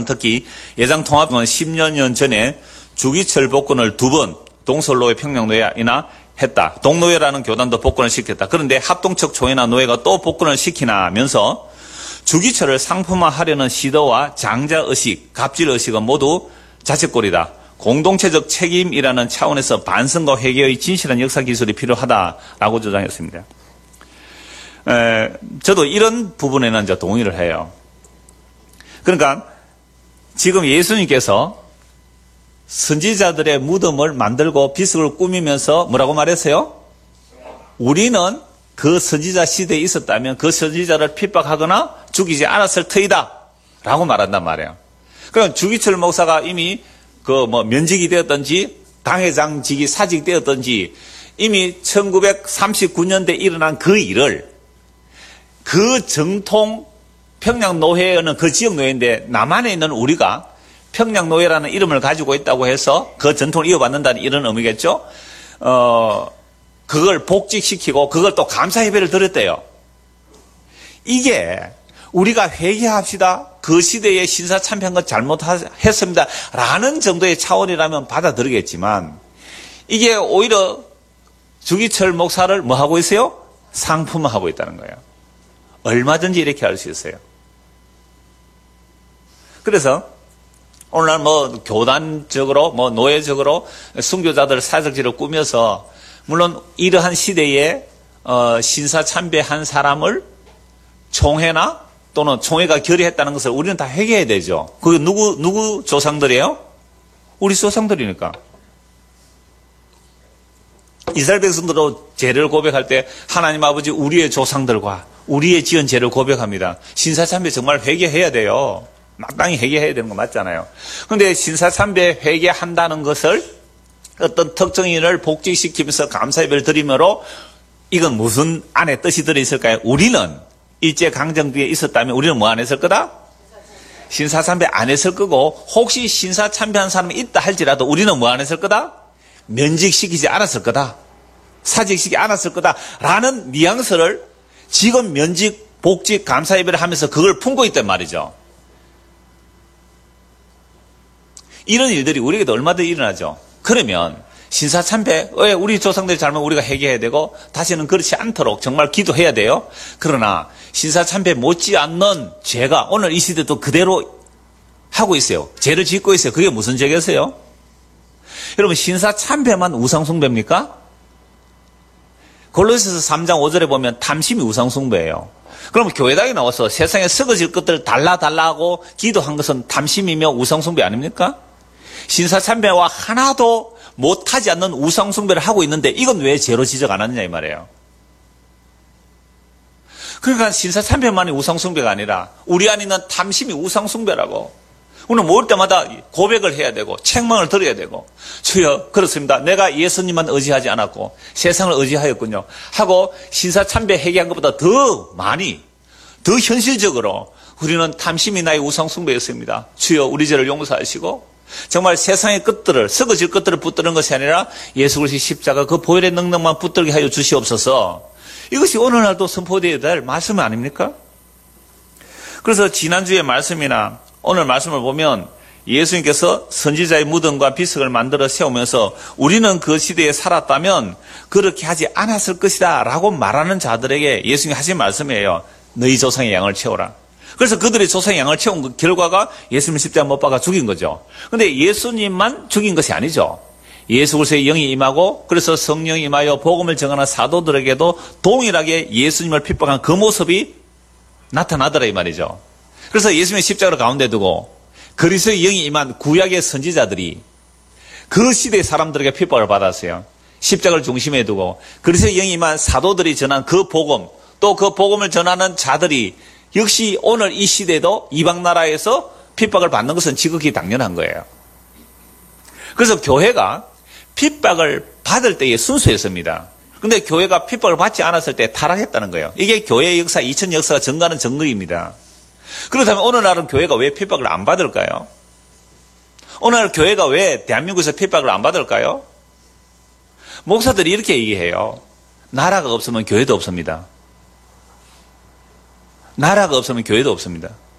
목사는 특히 예장통합은 10년 전에 주기철 복권을 2번 동서울노회 평양노회이나 했다. 동노회라는 교단도 복권을 시켰다. 그런데 합동측 총회나 노회가 또 복권을 시키나 하면서 주기철을 상품화하려는 시도와 장자의식, 갑질의식은 모두 자책골이다. 공동체적 책임이라는 차원에서 반성과 회개의 진실한 역사 기술이 필요하다라고 주장했습니다. 저도 이런 부분에는 이제 동의를 해요. 그러니까 지금 예수님께서 선지자들의 무덤을 만들고 비석을 꾸미면서 뭐라고 말했어요? 우리는 그 선지자 시대에 있었다면 그 선지자를 핍박하거나 죽이지 않았을 터이다 라고 말한단 말이에요. 그럼 주기철 목사가 이미 면직이 되었든지 당회장직이 사직되었든지 이미 1939년대에 일어난 그 일을 그 정통 평양노회는 그 지역노회인데 남한에 있는 우리가 평양노회라는 이름을 가지고 있다고 해서 그 전통을 이어받는다는 이런 의미겠죠. 그걸 복직시키고 그걸 또 감사예배를 드렸대요. 이게 우리가 회개합시다. 그 시대에 신사참배한 것 잘못했습니다. 라는 정도의 차원이라면 받아들이겠지만 이게 오히려 주기철 목사를 뭐 하고 있어요? 상품화하고 있다는 거예요. 얼마든지 이렇게 할 수 있어요. 그래서 오늘날 교단적으로 노예적으로 순교자들 사적지를 꾸며서 물론 이러한 시대에 신사참배한 사람을 총회나 또는 총회가 결의했다는 것을 우리는 다 회개해야 되죠. 그게 누구 조상들이에요? 우리 조상들이니까. 이스라엘 백성들도 죄를 고백할 때 하나님 아버지 우리의 조상들과 우리의 지은 죄를 고백합니다. 신사참배 정말 회개해야 돼요. 마땅히 회개해야 되는 거 맞잖아요. 그런데 신사참배 회개한다는 것을 어떤 특정인을 복직시키면서 감사예배를 드리므로 이건 무슨 안에 뜻이 들어있을까요? 우리는 일제강점기에 있었다면 우리는 뭐 안 했을 거다? 신사참배 안 했을 거고 혹시 신사참배한 사람이 있다 할지라도 우리는 뭐 안 했을 거다? 면직시키지 않았을 거다. 사직시키지 않았을 거다. 라는 뉘앙스를 지금 면직, 복직, 감사예배를 하면서 그걸 품고 있단 말이죠. 이런 일들이 우리에게도 얼마든지 일어나죠. 그러면 신사참배, 왜 우리 조상들이 잘못 우리가 회개해야 되고 다시는 그렇지 않도록 정말 기도해야 돼요. 그러나 신사참배 못지않는 죄가 오늘 이 시대도 그대로 하고 있어요. 죄를 짓고 있어요. 그게 무슨 죄겠어요? 여러분 신사참배만 우상숭배입니까? 골로새서 3장 5절에 보면 탐심이 우상숭배예요. 그럼 교회당에 나와서 세상에 썩어질 것들을 달라하고 기도한 것은 탐심이며 우상숭배 아닙니까? 신사참배와 하나도 못하지 않는 우상숭배를 하고 있는데 이건 왜 죄로 지적 안 하느냐 이 말이에요. 그러니까 신사참배만이 우상숭배가 아니라 우리 안에 있는 탐심이 우상숭배라고. 우리는 모을 때마다 고백을 해야 되고 책망을 들어야 되고 주여 그렇습니다. 내가 예수님만 의지하지 않았고 세상을 의지하였군요 하고 신사참배 회개한 것보다 더 많이 더 현실적으로 우리는 탐심이 나의 우상숭배였습니다. 주여 우리 죄를 용서하시고 정말 세상의 것들을 썩어질 것들을 붙드는 것이 아니라 예수 그리스도의 십자가 그 보혈의 능력만 붙들게 하여 주시옵소서. 이것이 오늘날도 선포되어야 될 말씀 아닙니까? 그래서 지난주의 말씀이나 오늘 말씀을 보면 예수님께서 선지자의 무덤과 비석을 만들어 세우면서 우리는 그 시대에 살았다면 그렇게 하지 않았을 것이다 라고 말하는 자들에게 예수님이 하신 말씀이에요. 너희 조상의 양을 채워라. 그래서 그들의 조상의 양을 채운 그 결과가 예수님 십자가 못 박아 죽인 거죠. 그런데 예수님만 죽인 것이 아니죠. 예수 그리스도의 영이 임하고 그래서 성령이 임하여 복음을 전하는 사도들에게도 동일하게 예수님을 핍박한 그 모습이 나타나더라 이 말이죠. 그래서 예수님의 십자가를 가운데 두고 그리스도의 영이 임한 구약의 선지자들이 그 시대의 사람들에게 핍박을 받았어요. 십자가를 중심에 두고 그리스도의 영이 임한 사도들이 전한 그 복음 또 그 복음을 전하는 자들이 역시 오늘 이 시대도 이방 나라에서 핍박을 받는 것은 지극히 당연한 거예요. 그래서 교회가 핍박을 받을 때의 순수였습니다. 그런데 교회가 핍박을 받지 않았을 때 타락했다는 거예요. 이게 교회의 역사, 2000 역사가 증가하는 증거입니다. 그렇다면 오늘날은 교회가 왜 핍박을 안 받을까요? 오늘 교회가 왜 대한민국에서 핍박을 안 받을까요? 목사들이 이렇게 얘기해요. 나라가 없으면 교회도 없습니다. 나라가 없으면 교회도 없습니다.